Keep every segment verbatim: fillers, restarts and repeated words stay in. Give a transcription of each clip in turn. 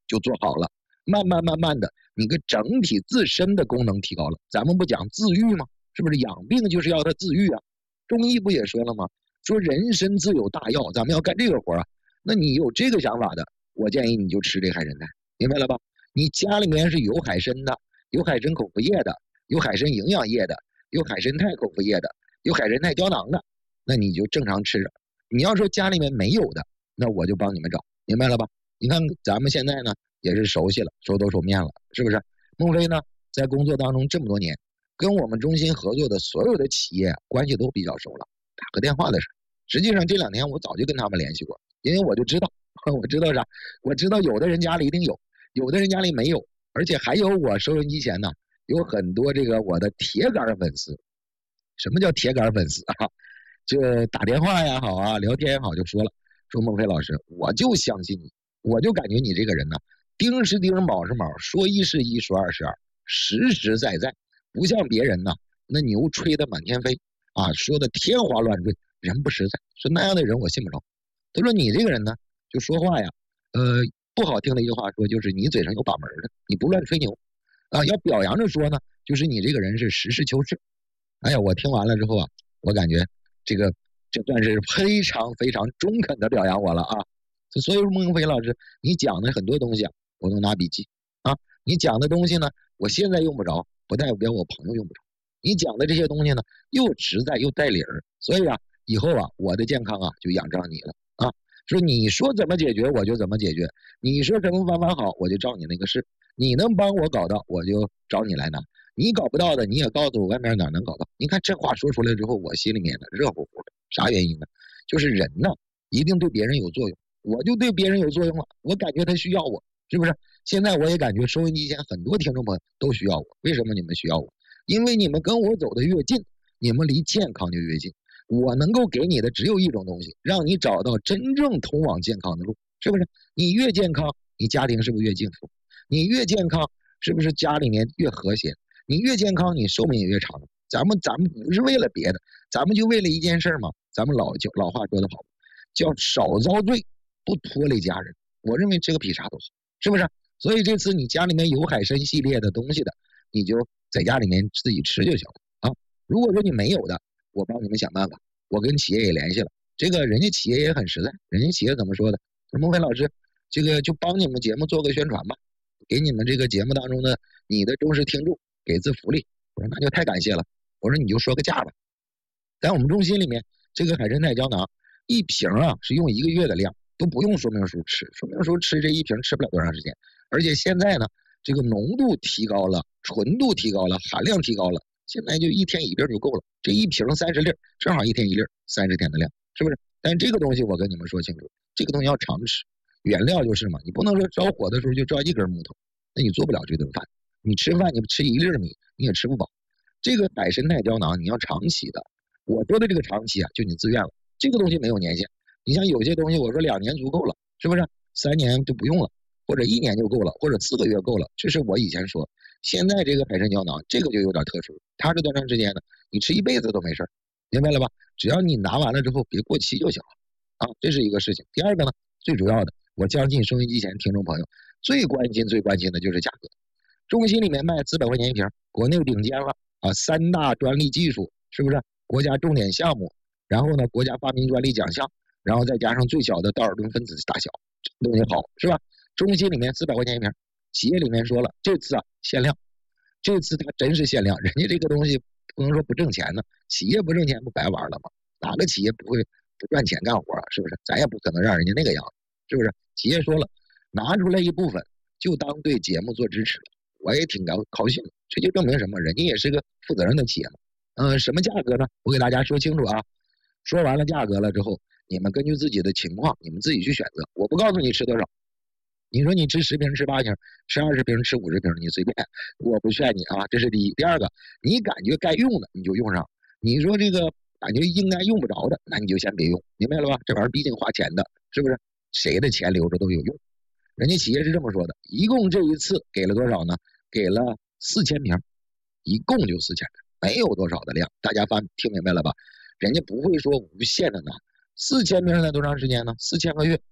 就做好了，慢慢慢慢的，你个整体自身的功能提高了。咱们不讲自愈吗？是不是养病就是要它自愈啊？中医不也说了吗？说人参自有大药，咱们要干这个活啊。那你有这个想法的，我建议你就吃这海参肽，明白了吧？你家里面是有海参的，有海参口服液的，有海参营养液的，有海参肽口服液的，有海参肽胶囊的，那你就正常吃着。你要说家里面没有的，那我就帮你们找，明白了吧？你看咱们现在呢也是熟悉了，熟头熟面了，是不是？孟非呢在工作当中这么多年，跟我们中心合作的所有的企业关系都比较熟了，打个电话的事。实际上这两天我早就跟他们联系过，因为我就知道，我知道啥？我知道有的人家里一定有，有的人家里没有，而且还有我收音机前呢有很多这个我的铁杆粉丝。什么叫铁杆粉丝啊？就打电话也好啊，聊天也好，就说了，说孟非老师，我就相信你，我就感觉你这个人呢，丁是丁，卯是卯，说一是一，说二是二，实实在在，不像别人呢，那牛吹得满天飞啊，说的天花乱坠，人不实在，说那样的人我信不着。他说你这个人呢，就说话呀，呃，不好听的一句话说，就是你嘴上有把门的，你不乱吹牛啊，要表扬着说呢，就是你这个人是实事求是。哎呀，我听完了之后啊，我感觉这个这算是非常非常中肯的表扬我了啊！所以说，孟非老师，你讲的很多东西啊，我都拿笔记啊。你讲的东西呢，我现在用不着，不代表我朋友用不着。你讲的这些东西呢，又实在又带理儿，所以啊，以后啊，我的健康啊，就仰仗你了啊。说你说怎么解决，我就怎么解决；你说什么方法好，我就照你那个试。你能帮我搞到，我就找你来拿。你搞不到的，你也告诉我外面哪能搞到。你看这话说出来之后，我心里面呢热乎乎的。啥原因呢？就是人呢一定对别人有作用，我就对别人有作用了。我感觉他需要我，是不是？现在我也感觉收音机前很多听众朋友都需要我。为什么你们需要我？因为你们跟我走的越近，你们离健康就越近。我能够给你的只有一种东西，让你找到真正通往健康的路，是不是？你越健康，你家庭是不是越幸福？你越健康，是不是家里面越和谐？你越健康，你寿命也越长。咱们咱们不是为了别的，咱们就为了一件事嘛。咱们老就老话说得好，叫少遭罪，不拖累家人。我认为这个比啥都好，是不是？所以这次你家里面有海参系列的东西的，你就在家里面自己吃就行了啊。如果说你没有的，我帮你们想办法。我跟企业也联系了，这个人家企业也很实在，人家企业怎么说的？说孟非老师，这个就帮你们节目做个宣传吧，给你们这个节目当中的你的忠实听众给次福利。我说那就太感谢了。我说你就说个价吧。在我们中心里面，这个海参肽胶囊一瓶啊是用一个月的量，都不用说明书吃，说明书吃这一瓶吃不了多长时间。而且现在呢，这个浓度提高了，纯度提高了，含量提高了，现在就一天一粒就够了。这一瓶三十粒，正好一天一粒，三十天的量，是不是？但是这个东西我跟你们说清楚，这个东西要常吃。原料就是嘛，你不能说着火的时候就着一根木头，那你做不了这顿饭。你吃饭你吃一粒米，你也吃不饱。这个海参肽胶囊你要长期的，我说的这个长期啊，就你自愿了。这个东西没有年限，你像有些东西我说两年足够了，是不是？三年就不用了，或者一年就够了，或者四个月够了。这是我以前说。现在这个海参胶囊这个就有点特殊，它这段长时间呢，你吃一辈子都没事，明白了吧？只要你拿完了之后别过期就行了啊，这是一个事情。第二个呢，最主要的，我相信收音机前听众朋友最关心最关心的就是价格。中心里面卖四百块钱一瓶，国内顶尖了啊，三大专利技术，是不是？国家重点项目，然后呢，国家发明专利奖项，然后再加上最小的道尔顿分子大小，这东西好，是吧？中心里面四百块钱一瓶，企业里面说了，这次啊限量，这次它真是限量，人家这个东西不能说不挣钱呢，企业不挣钱不白玩了吗？哪个企业不会不赚钱干活啊？是不是？咱也不可能让人家那个样子，是不是？企业说了，拿出来一部分就当对节目做支持了。我也挺高高兴的，这就证明什么？人家也是个负责任的企业嘛。嗯、呃，什么价格呢？我给大家说清楚啊。说完了价格了之后，你们根据自己的情况，你们自己去选择。我不告诉你吃多少，你说你吃十瓶、吃八瓶、吃二十瓶、吃五十瓶，你随便，我不劝你啊。这是第一。第二个，你感觉该用的你就用上，你说这个感觉应该用不着的，那你就先别用，明白了吧？这玩意儿毕竟花钱的，是不是？谁的钱留着都有用。人家企业是这么说的，一共这一次给了多少呢？给了四千瓶，一共就四千瓶，没有多少的量，大家发听明白了吧？人家不会说无限的拿，四千瓶才多长时间呢？四千个月，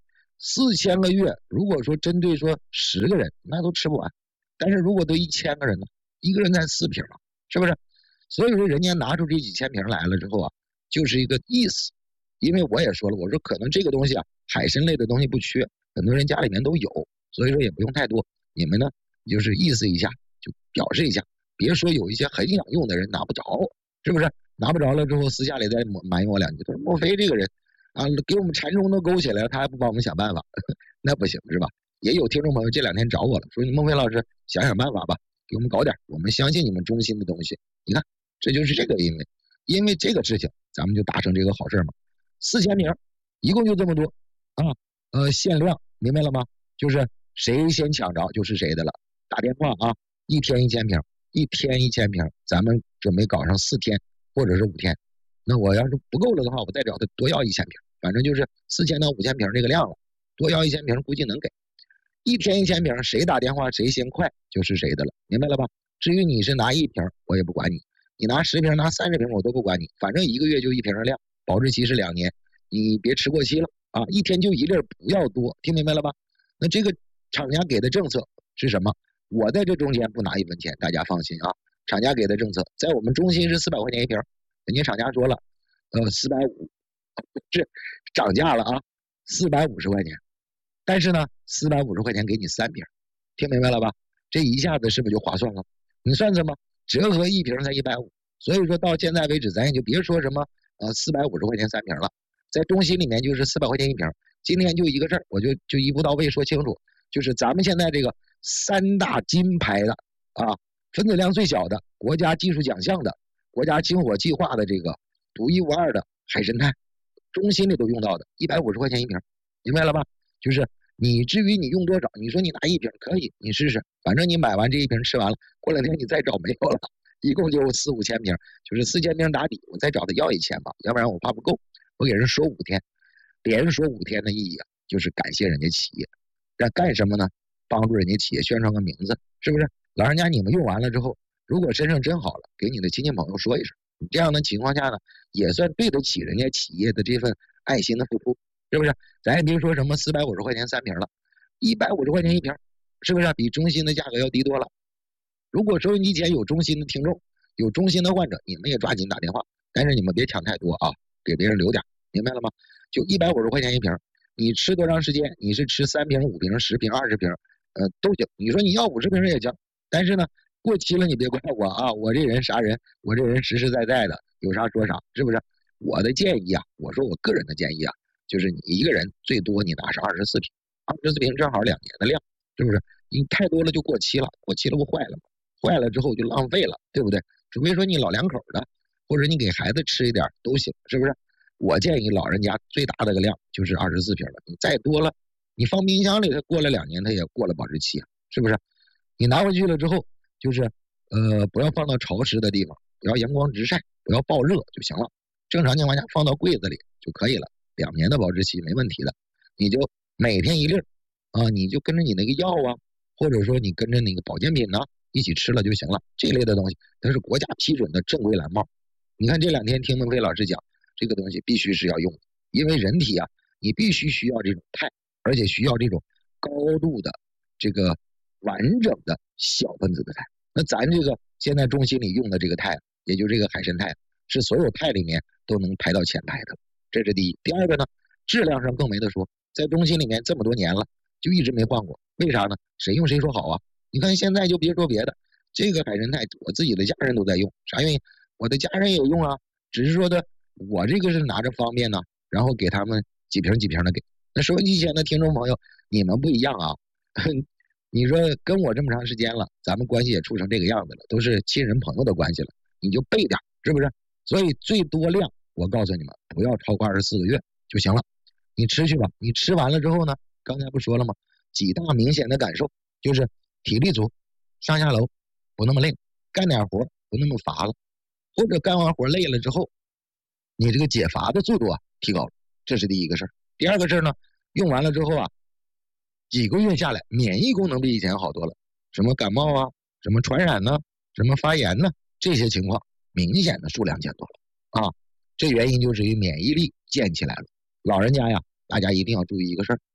四千个月，如果说针对说十个人，那都吃不完。但是如果都一千个人呢，一个人才四瓶啊，是不是？所以说人家拿出这几千瓶来了之后啊，就是一个意思。因为我也说了，我说可能这个东西啊，海参类的东西不缺，很多人家里面都有，所以说也不用太多。你们呢，就是意思一下，就表示一下，别说有一些很想用的人拿不着，是不是？拿不着了之后，私下里再埋怨我两句，说莫非这个人啊，给我们禅宗都勾起来了，他还不帮我们想办法，那不行是吧？也有听众朋友这两天找我了，说你孟非老师想想办法吧，给我们搞点，我们相信你们中心的东西。你看，这就是这个因为，因为这个事情，咱们就达成这个好事嘛。四千名，一共就这么多啊，呃，限量，明白了吗？就是谁先抢着就是谁的了。打电话啊，一天一千瓶，一天一千瓶，咱们准备搞上四天或者是五天。那我要是不够了的话，我再找他多要一千瓶，反正就是四千到五千瓶这个量了，多要一千瓶估计能给。一天一千瓶，谁打电话谁先快就是谁的了，明白了吧？至于你是拿一瓶，我也不管你；你拿十瓶、拿三十瓶，我都不管你。反正一个月就一瓶的量，保质期是两年，你别吃过期了啊！一天就一粒，不要多，听明白了吧？那这个厂家给的政策是什么？我在这中间不拿一分钱，大家放心啊。厂家给的政策，在我们中心是四百块钱一瓶，人家厂家说了，呃，四百五，这涨价了啊，四百五十块钱。但是呢，四百五十块钱给你三瓶，听明白了吧？这一下子是不是就划算了？你算算吧，折合一瓶才一百五，所以说到现在为止，咱也就别说什么呃四百五十块钱三瓶了，在中心里面就是四百块钱一瓶。今天就一个事儿，我就就一步到位说清楚，就是咱们现在这个三大金牌的啊，分子量最小的，国家技术奖项的，国家星火计划的这个独一无二的海参肽，中心里都用到的，一百五十块钱一瓶，明白了吧？就是你至于你用多少，你说你拿一瓶可以，你试试，反正你买完这一瓶吃完了，过两天你再找没有了，一共就四五千瓶，就是四千瓶打底，我再找他要一千吧，要不然我怕不够，我给人说五天，连说五天的意义啊，就是感谢人家企业，那干什么呢？帮助人家企业宣传个名字，是不是？老人家你们用完了之后，如果身上真好了，给你的亲戚朋友说一声，这样的情况下呢，也算对得起人家企业的这份爱心的付出。是不是？咱也别说什么四百五十块钱三瓶了，一百五十块钱一瓶，是不是比中心的价格要低多了？如果收音机前有中心的听众，有中心的患者，你们也抓紧打电话，但是你们别抢太多啊，给别人留点，明白了吗？就一百五十块钱一瓶，你吃多长时间？你是吃三瓶、五瓶、十瓶、二十瓶，呃，都行。你说你要五十瓶也行，但是呢，过期了你别怪我啊，我这人啥人？我这人实实在在的，有啥说啥，是不是？我的建议啊，我说我个人的建议啊。就是你一个人最多你拿上二十四瓶，二十四瓶正好两年的量，是不是？你太多了就过期了，过期了不坏了吗？坏了之后就浪费了，对不对？除非说你老两口的，或者你给孩子吃一点都行，是不是？我建议老人家最大的个量就是二十四瓶了，你再多了，你放冰箱里，它过了两年，它也过了保质期啊，是不是？你拿回去了之后，就是呃不要放到潮湿的地方，不要阳光直晒，不要暴热就行了。正常情况下放到柜子里就可以了。两年的保质期没问题的，你就每天一粒啊，你就跟着你那个药啊，或者说你跟着那个保健品呢、啊、一起吃了就行了。这类的东西它是国家批准的正规蓝帽。你看这两天听孟非老师讲，这个东西必须是要用的，因为人体啊，你必须需要这种肽，而且需要这种高度的这个完整的小分子的肽。那咱这个现在中心里用的这个肽，也就这个海参肽，是所有肽里面都能排到前排的。这是第一。第二个呢，质量上更没得说，在中心里面这么多年了，就一直没换过。为啥呢？谁用谁说好啊？你看现在就别说别的，这个海参肽我自己的家人都在用，啥原因？我的家人也用啊，只是说的我这个是拿着方便呢，然后给他们几瓶几瓶的给。那收音机前的听众朋友，你们不一样啊。你说跟我这么长时间了，咱们关系也处成这个样子了，都是亲人朋友的关系了，你就备点，是不是？所以最多量。我告诉你们，不要超过二十四个月就行了。你吃去吧，你吃完了之后呢，刚才不说了吗？几大明显的感受就是体力足，上下楼不那么累，干点活不那么乏了，或者干完活累了之后，你这个解乏的速度啊提高了，这是第一个事儿。第二个事儿呢，用完了之后啊，几个月下来，免疫功能比以前好多了，什么感冒啊，什么传染呢，什么发炎呢，这些情况明显的数量减多了啊。这原因就是于免疫力建起来了。老人家呀，大家一定要注意一个事儿，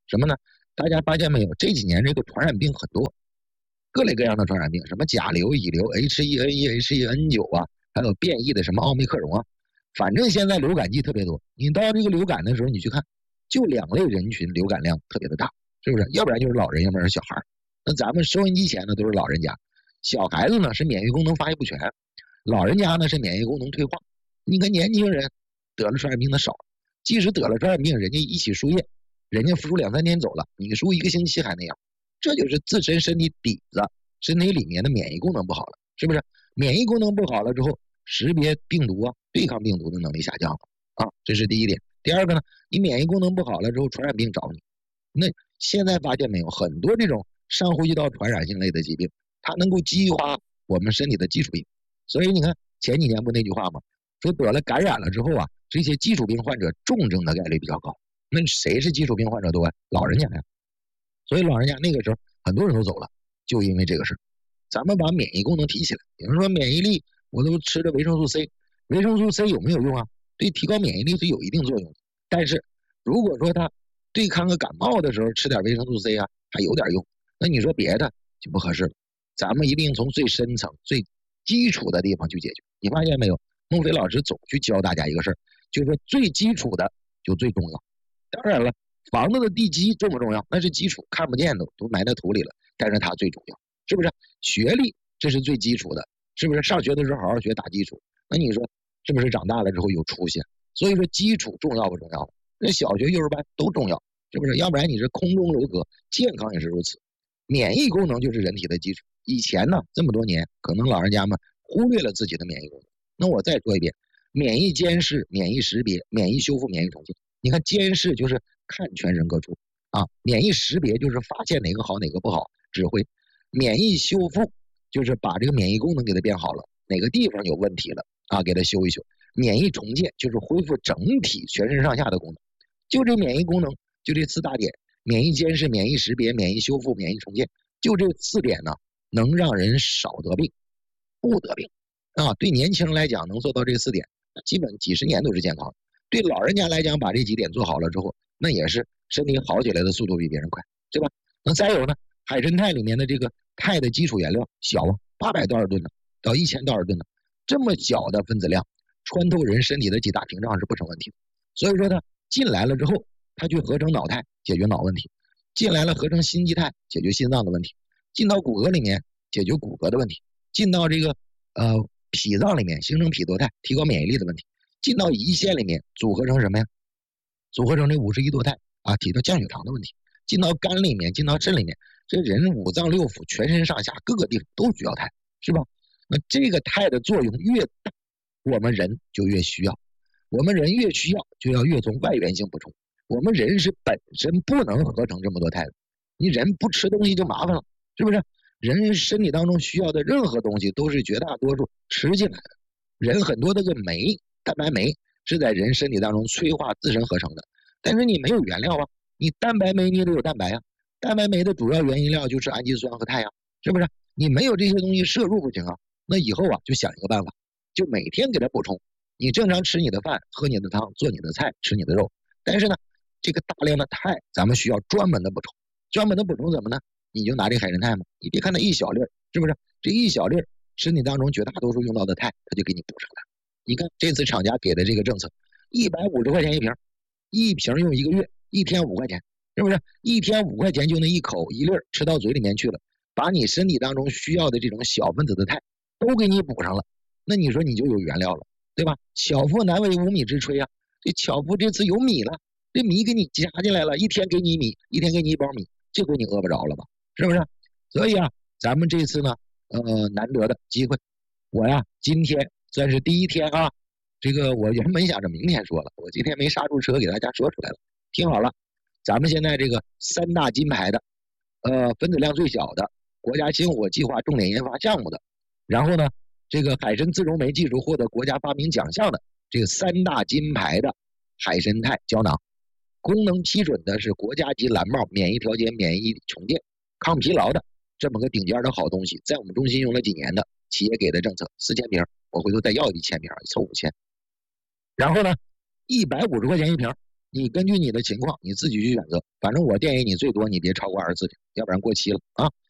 什么呢？大家发现没有？这几年这个传染病很多，各类各样的传染病，什么甲流、乙流、H 一 N 一、H 一 N 九啊，还有变异的什么奥密克戎啊，反正现在流感季特别多。你到这个流感的时候，你去看，就两类人群流感量特别的大，是不是？要不然就是老人，要不然是小孩。那咱们收音机前呢都是老人家，小孩子呢是免疫功能发育不全，老人家呢是免疫功能退化。你跟年轻人得了传染病的少，即使得了传染病，人家一起输液，人家输两三天走了，你输一个星期还那样，这就是自身身体底子、身体里面的免疫功能不好了，是不是？免疫功能不好了之后，识别病毒啊、对抗病毒的能力下降了啊，这是第一点。第二个呢，你免疫功能不好了之后，传染病找你。那现在发现没有，很多这种上呼吸道传染性类的疾病，它能够激发我们身体的基础病。所以你看前几年不那句话吗？说得了感染了之后啊，这些基础病患者重症的概率比较高。那谁是基础病患者多啊？老人家呀。所以老人家那个时候很多人都走了，就因为这个事。咱们把免疫功能提起来。有人说免疫力，我都吃着维生素 C， 维生素 C 有没有用啊？对提高免疫力是有一定作用的。但是如果说他对抗个感冒的时候吃点维生素 C 啊，还有点用。那你说别的就不合适了。咱们一定从最深层、最基础的地方去解决。你发现没有？孟非老师总去教大家一个事儿，就是说最基础的就最重要。当然了，房子的地基重不重要？那是基础，看不见的都埋在土里了，但是它最重要，是不是？学历这是最基础的，是不是？上学的时候好好学打基础，那你说是不是长大了之后有出息？所以说基础重要不重要？那小学、幼儿班都重要，是不是？要不然你是空中楼阁，健康也是如此。免疫功能就是人体的基础。以前呢，这么多年，可能老人家们忽略了自己的免疫功能。那我再说一遍，免疫监视、免疫识别、免疫修复、免疫重建。你看监视就是看全身各处啊，免疫识别就是发现哪个好哪个不好，指挥；免疫修复就是把这个免疫功能给它变好了，哪个地方有问题了啊，给它修一修；免疫重建就是恢复整体全身上下的功能。就这免疫功能，就这四大点：免疫监视、免疫识别、免疫修复、免疫重建，就这四点呢，能让人少得病，不得病。啊，对年轻人来讲，能做到这四点，基本几十年都是健康。对老人家来讲，把这几点做好了之后，那也是身体好起来的速度比别人快，对吧？那再有呢，海参肽里面的这个肽的基础原料小啊，八百多少吨呢，到一千多少吨呢，这么小的分子量，穿透人身体的几大屏障是不成问题的。所以说它进来了之后，它去合成脑肽，解决脑问题；进来了合成心肌肽，解决心脏的问题；进到骨骼里面，解决骨骼的问题；进到这个呃。脾脏里面形成脾多肽，提高免疫力的问题；进到胰腺里面组合成什么呀？组合成这五十一多肽啊，提到降血糖的问题；进到肝里面，进到肾里面，这人五脏六腑全身上下各个地方都需要肽，是吧？那这个肽的作用越大，我们人就越需要，我们人越需要，就要越从外源性补充。我们人是本身不能合成这么多肽的，你人不吃东西就麻烦了，是不是？人身体当中需要的任何东西都是绝大多数吃进来的。人很多的个酶、蛋白酶是在人身体当中催化自身合成的，但是你没有原料啊，你蛋白酶你得有蛋白啊，蛋白酶的主要原因料就是氨基酸和肽啊，是不是？你没有这些东西摄入不行啊。那以后啊，就想一个办法，就每天给它补充。你正常吃你的饭，喝你的汤，做你的菜，吃你的肉，但是呢，这个大量的肽咱们需要专门的补充。专门的补充怎么呢？你就拿这海参肽嘛，你别看它一小粒儿，是不是？这一小粒儿，身体当中绝大多数用到的肽，它就给你补上来。你看这次厂家给的这个政策，一百五十块钱一瓶，一瓶用一个月，一天五块钱，是不是？一天五块钱就那一口一粒儿吃到嘴里面去了，把你身体当中需要的这种小分子的肽都给你补上了。那你说你就有原料了，对吧？巧妇难为无米之炊啊！这巧妇这次有米了，这米给你加进来了，一天给你米，一天给你一包米，这回你饿不着了吧？是不是？所以啊，咱们这次呢，呃，难得的机会，我呀，今天算是第一天啊。这个我原本想着明天说了，我今天没刹住车，给大家说出来了。听好了，咱们现在这个三大金牌的，呃，分子量最小的，国家星火计划重点研发项目的，然后呢，这个海参自溶酶技术获得国家发明奖项的，这个三大金牌的海参肽胶囊，功能批准的是国家级蓝帽免疫调节、免疫重建、抗疲劳的这么个顶尖的好东西，在我们中心用了几年的企业给的政策，四千瓶，我回头再要一千瓶，凑五千。然后呢，一百五十块钱一瓶， 你根据你的情况你自己去选择，反正我建议你最多你别超过二十四天，要不然过期了啊。